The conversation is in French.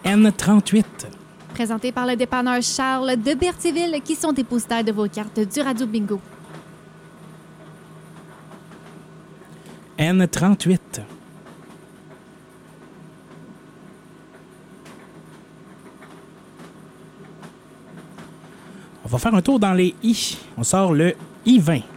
N38. Présenté par le dépanneur Charles de Berthierville, qui sont dépositaires de vos cartes du Radio Bingo. N38. On va faire un tour dans les I. On sort le I20.